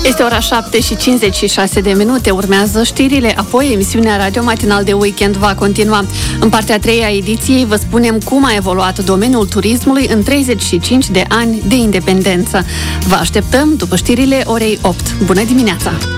Este ora 7:56, urmează știrile, apoi emisiunea Radio Matinal de Weekend va continua. În partea a treia a ediției vă spunem cum a evoluat domeniul turismului în 35 de ani de independență. Vă așteptăm după știrile orei 8. Bună dimineața!